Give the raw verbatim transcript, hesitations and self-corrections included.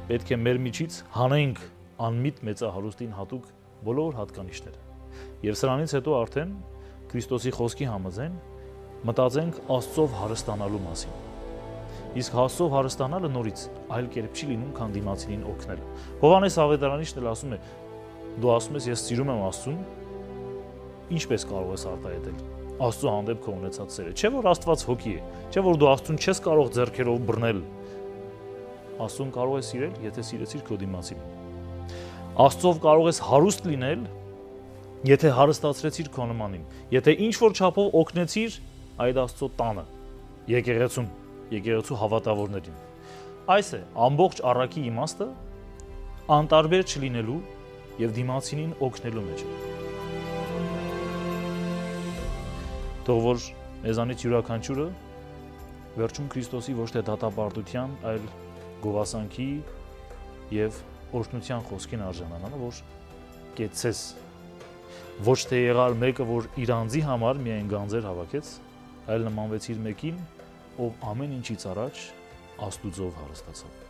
պետք է մեր միջից հանենք անմիտ մեծահարուստին հատուկ բոլոր հատկանիշները։ Եվ սրանից հետո արդեն Քրիստոսի խոսքի համաձայն մտածենք Աստծով հարստանալու մասին։ Իսկ Աստծով հարստանալը նորից այլ կերպ չի լինում, քան դիմացինին օգնել։ Հովհաննես Ավետարանիչն էլ ասում է. դու ասում ես, ես սիրում եմ Աստծուն, ինչպես կարող ես արտահայտել Աստծո հանդեպ քո ունեցած սերը։ Չէ՞ որ Աստված հոգի է, չէ՞ որ դու Աստծուն չես կարող ձեռքերով բռնել։ Աստծուն կարող ես սիրել, եթե սիրեցիր քո դիմացինին։ Աստծով կարող ես հարուստ լինել, եթե հարստացրեցիր քո նմանին, եթե ինչ-որ չափով օգնեցիր այդ Աստծո տանը, եկեղեցուն, եկեղեցու հավատավորներին։ Այս է ամբողջ առակի իմաստը անտարբեր չլինելու եւ դիմացինին օգնելու մեջ։ Թող որ մեզանից յուրաքանչյուրը վերջում Քրիստոսի ոչ թե դատապարտության, այլ գովասանքի եւ օրհնության խոսքին արժանանա, որ կեցես ոչ թե եղալ մեկը, որ իր անձի համար միայն գանձեր հավաքեց, այլ նմանվեցիր մեկին, ով ամեն ինչից առաջ Աստուծով հարստացավ։